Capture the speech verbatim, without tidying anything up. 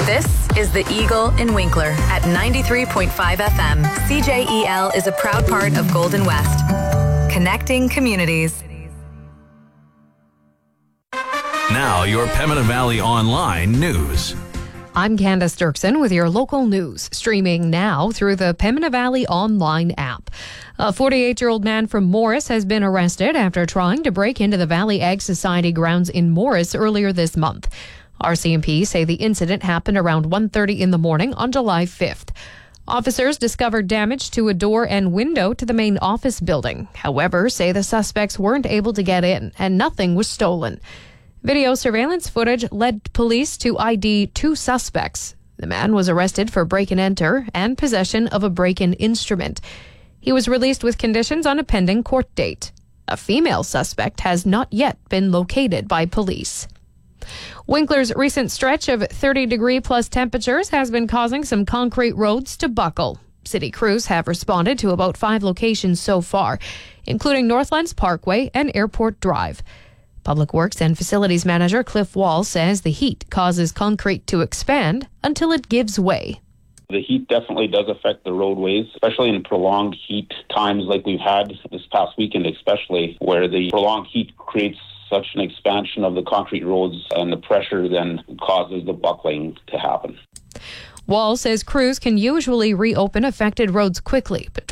This is the Eagle in Winkler at ninety-three point five F M. C J E L is a proud part of Golden West, connecting communities. Now, your Pembina Valley Online news. I'm Candace Dirksen with your local news, streaming now through the Pembina Valley Online app. A forty-eight-year-old man from Morris has been arrested after trying to break into the Valley Ag Society grounds in Morris earlier this month. R C M P say the incident happened around one thirty in the morning on July fifth. Officers discovered damage to a door and window to the main office building. However, say the suspects weren't able to get in and nothing was stolen. Video surveillance footage led police to I D two suspects. The man was arrested for break and enter and possession of a break-in instrument. He was released with conditions on a pending court date. A female suspect has not yet been located by police. Winkler's recent stretch of thirty degree plus temperatures has been causing some concrete roads to buckle. City crews have responded to about five locations so far, including Northlands Parkway and Airport Drive. Public Works and Facilities Manager Cliff Wall says the heat causes concrete to expand until it gives way. The heat definitely does affect the roadways, especially in prolonged heat times like we've had this past weekend, especially where the prolonged heat creates such an expansion of the concrete roads, and the pressure then causes the buckling to happen. Wall says crews can usually reopen affected roads quickly, but